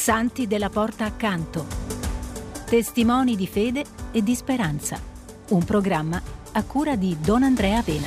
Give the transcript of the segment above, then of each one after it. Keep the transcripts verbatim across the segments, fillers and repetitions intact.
Santi della porta accanto. Testimoni di fede e di speranza. Un programma a cura di Don Andrea Vena.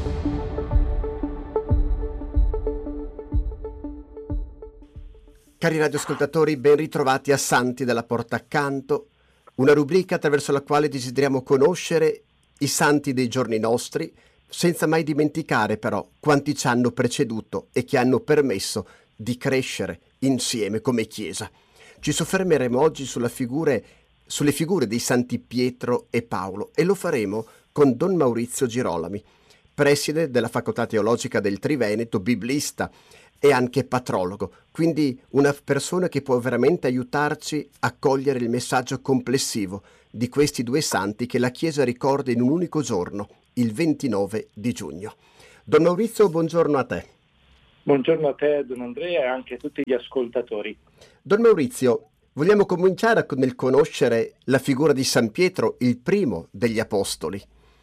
Cari radioascoltatori, ben ritrovati a Santi della porta accanto, una rubrica attraverso la quale desideriamo conoscere i santi dei giorni nostri, senza mai dimenticare però quanti ci hanno preceduto e che hanno permesso di crescere insieme come Chiesa. Ci soffermeremo oggi sulla figure, sulle figure dei santi Pietro e Paolo e lo faremo con Don Maurizio Girolami, preside della Facoltà Teologica del Triveneto, biblista e anche patrologo, quindi una persona che può veramente aiutarci a cogliere il messaggio complessivo di questi due santi che la Chiesa ricorda in un unico giorno, il ventinove di giugno. Don Maurizio, buongiorno a te. Buongiorno a te, Don Andrea, e anche a tutti gli ascoltatori. Don Maurizio, vogliamo cominciare nel conoscere la figura di San Pietro, il primo degli apostoli.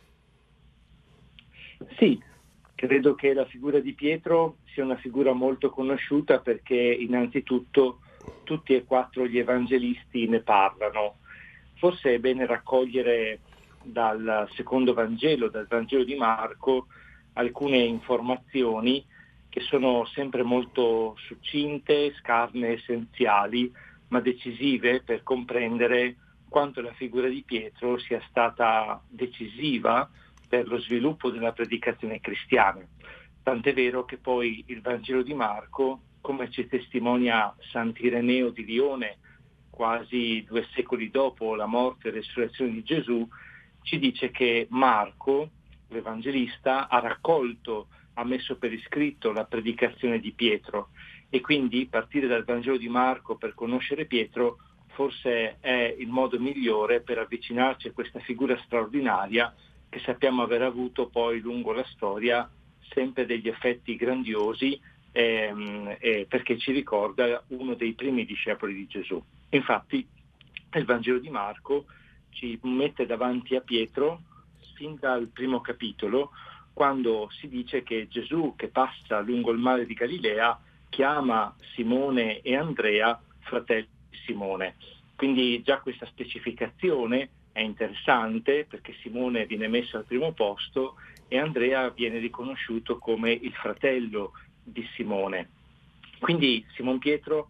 Sì, credo che la figura di Pietro sia una figura molto conosciuta perché innanzitutto tutti e quattro gli evangelisti ne parlano. Forse è bene raccogliere dal secondo Vangelo, dal Vangelo di Marco, alcune informazioni che sono sempre molto succinte, scarne, essenziali, ma decisive per comprendere quanto la figura di Pietro sia stata decisiva per lo sviluppo della predicazione cristiana. Tant'è vero che poi il Vangelo di Marco, come ci testimonia Sant'Ireneo di Lione, quasi due secoli dopo la morte e resurrezione di Gesù, ci dice che Marco, l'Evangelista, ha raccolto, ha messo per iscritto la predicazione di Pietro e quindi partire dal Vangelo di Marco per conoscere Pietro forse è il modo migliore per avvicinarci a questa figura straordinaria che sappiamo aver avuto poi lungo la storia sempre degli effetti grandiosi ehm, eh, perché ci ricorda uno dei primi discepoli di Gesù. Infatti il Vangelo di Marco ci mette davanti a Pietro fin dal primo capitolo, quando si dice che Gesù, che passa lungo il mare di Galilea, chiama Simone e Andrea fratelli di Simone. Quindi già questa specificazione è interessante perché Simone viene messo al primo posto e Andrea viene riconosciuto come il fratello di Simone. Quindi Simon Pietro,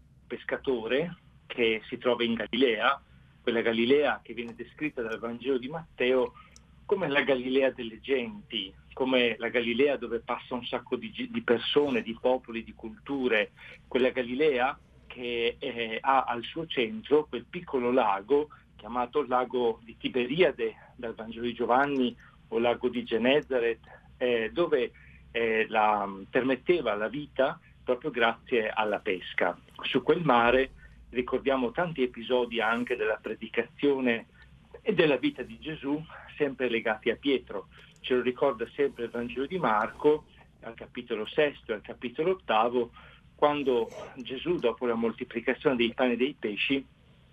pescatore che si trova in Galilea, quella Galilea che viene descritta dal Vangelo di Matteo come la Galilea delle genti, come la Galilea dove passa un sacco di, di persone, di popoli, di culture, quella Galilea che eh, ha al suo centro quel piccolo lago chiamato lago di Tiberiade dal Vangelo di Giovanni o lago di Genesaret, eh, dove eh, la, permetteva la vita proprio grazie alla pesca. Su quel mare ricordiamo tanti episodi anche della predicazione e della vita di Gesù, sempre legati a Pietro. Ce lo ricorda sempre il Vangelo di Marco, al capitolo sesto e al capitolo ottavo, quando Gesù, dopo la moltiplicazione dei pani e dei pesci,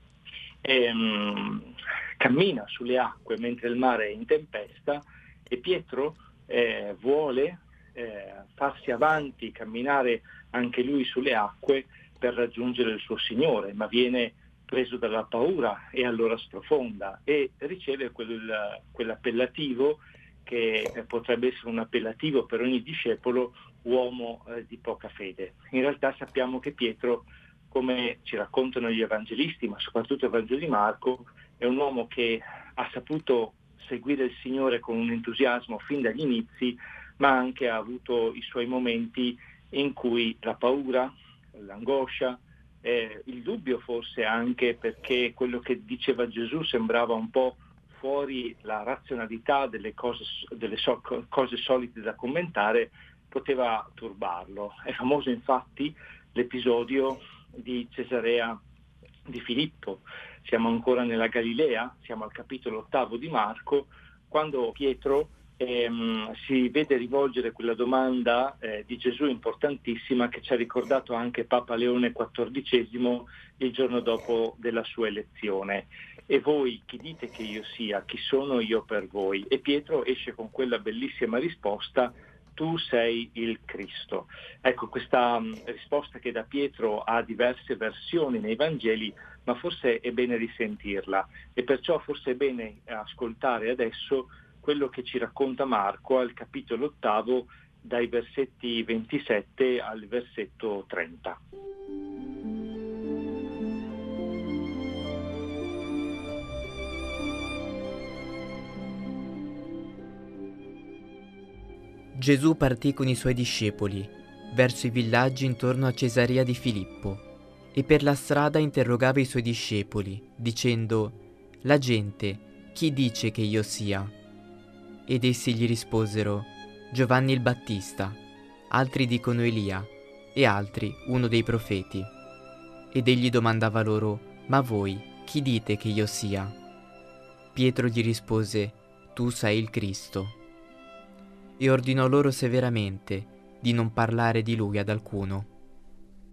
ehm, cammina sulle acque mentre il mare è in tempesta e Pietro eh, vuole eh, farsi avanti, camminare anche lui sulle acque per raggiungere il suo Signore, ma viene preso dalla paura e allora sprofonda e riceve quel, quell'appellativo che potrebbe essere un appellativo per ogni discepolo, uomo eh, di poca fede. In realtà sappiamo che Pietro, come ci raccontano gli evangelisti, ma soprattutto il Vangelo di Marco, è un uomo che ha saputo seguire il Signore con un entusiasmo fin dagli inizi, ma anche ha avuto i suoi momenti in cui la paura, l'angoscia, eh, il dubbio forse anche perché quello che diceva Gesù sembrava un po' fuori la razionalità delle cose, delle so- cose solite da commentare, poteva turbarlo. È famoso infatti l'episodio di Cesarea di Filippo. Siamo ancora nella Galilea, siamo al capitolo ottavo di Marco, quando Pietro ehm, si vede rivolgere quella domanda eh, di Gesù importantissima che ci ha ricordato anche Papa Leone quattordicesimo il giorno dopo della sua elezione. E voi chi dite che io sia? Chi sono io per voi? E Pietro esce con quella bellissima risposta: tu sei il Cristo. Ecco, questa mh, risposta che da Pietro ha diverse versioni nei Vangeli, ma forse è bene risentirla, e perciò forse è bene ascoltare adesso quello che ci racconta Marco al capitolo ottavo, dai versetti ventisette al versetto trenta. Gesù partì con i suoi discepoli verso i villaggi intorno a Cesarea di Filippo e per la strada interrogava i suoi discepoli, dicendo: «La gente, chi dice che io sia?» Ed essi gli risposero: «Giovanni il Battista, altri dicono Elia e altri uno dei profeti». Ed egli domandava loro: «Ma voi, chi dite che io sia?» Pietro gli rispose: «Tu sei il Cristo». E ordinò loro severamente di non parlare di lui ad alcuno.